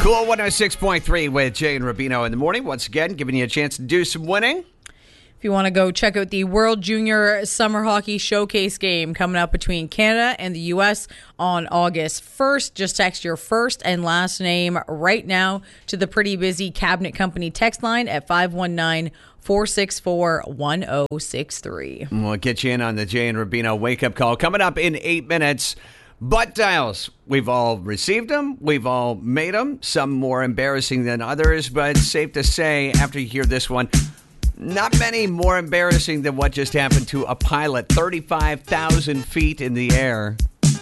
Cool 106.3 with Jay and Rubino in the morning. Once again, giving you a chance to do some winning. If you want to go check out the World Junior Summer Hockey Showcase game coming up between Canada and the U.S. on August 1st, just text your first and last name right now to the Pretty Busy Cabinet Company text line at 519-464-1063. We'll get you in on the Jay and Rubino wake-up call coming up in 8 minutes. Butt dials. We've all received them. We've all made them. Some more embarrassing than others, but it's safe to say after you hear this one, not many more embarrassing than what just happened to a pilot 35,000 feet in the air.